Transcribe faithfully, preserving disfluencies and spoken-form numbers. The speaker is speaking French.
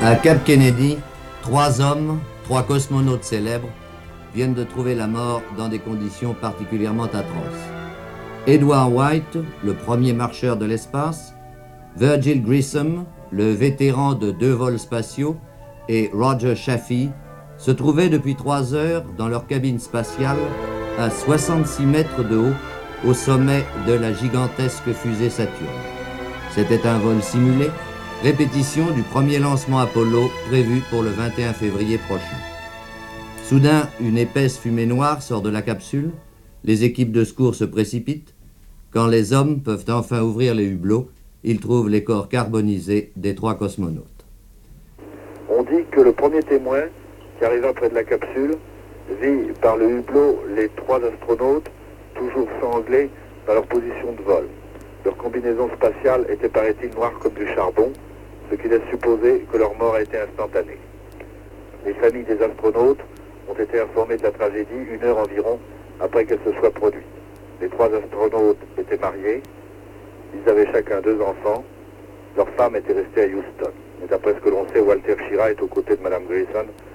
À Cap Kennedy, trois hommes, trois cosmonautes célèbres, viennent de trouver la mort dans des conditions particulièrement atroces. Edward White, le premier marcheur de l'espace, Virgil Grissom, le vétéran de deux vols spatiaux, et Roger Chaffee se trouvaient depuis trois heures dans leur cabine spatiale à soixante-six mètres de haut au sommet de la gigantesque fusée Saturne. C'était un vol simulé, répétition du premier lancement Apollo prévu pour le vingt et un février prochain. Soudain, une épaisse fumée noire sort de la capsule, les équipes de secours se précipitent. Quand les hommes peuvent enfin ouvrir les hublots, ils trouvent les corps carbonisés des trois cosmonautes. On dit que le premier témoin qui arriva près de la capsule vit par le hublot les trois astronautes toujours sanglés dans leur position de vol. Leur combinaison spatiale était, paraît-il, noire comme du charbon, ce qui laisse supposer que leur mort a été instantanée. Les familles des astronautes ont été informées de la tragédie une heure environ après qu'elle se soit produite. Les trois astronautes étaient mariés, ils avaient chacun deux enfants, leur femme était restée à Houston. Et d'après ce que l'on sait, Walter Schirra est aux côtés de Madame Grissom